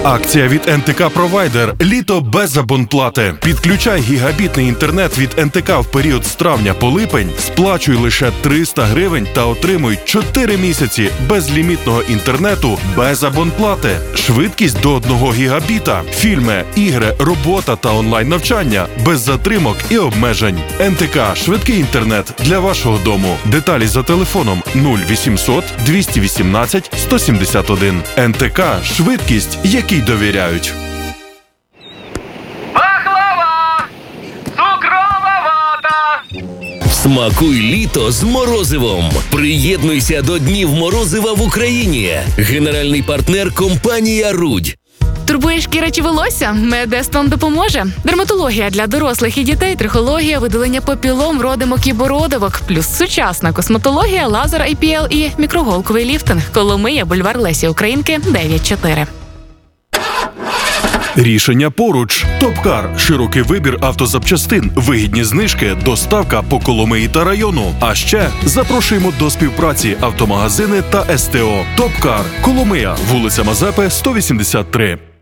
Акція від НТК Провайдер. Літо без абонплати. Підключай гігабітний інтернет від НТК в період з травня по липень, сплачуй лише 300 гривень та отримуй 4 місяці безлімітного інтернету без абонплати. Швидкість до 1 гігабіта. Фільми, ігри, робота та онлайн-навчання без затримок і обмежень. НТК – швидкий інтернет для вашого дому. Деталі за телефоном 0800 218 171. НТК – швидкість, якій довіряють. Пахлава! Цукрова вата! Смакуй літо з морозивом. Приєднуйся до Днів морозива в Україні. Генеральний партнер – компанія «Рудь». Турбує шкіра чи волосся? Медестон допоможе. Дерматологія для дорослих і дітей, трихологія, видалення папілом, родимок і бородавок, плюс сучасна косметологія, лазер IPL і мікроголковий ліфтинг. Коломия, бульвар Лесі Українки, 9-4. Рішення поруч. Топкар. Широкий вибір автозапчастин, вигідні знижки, доставка по Коломиї та району. А ще запрошуємо до співпраці автомагазини та СТО. Топкар. Коломия. Вулиця Мазепи, 183.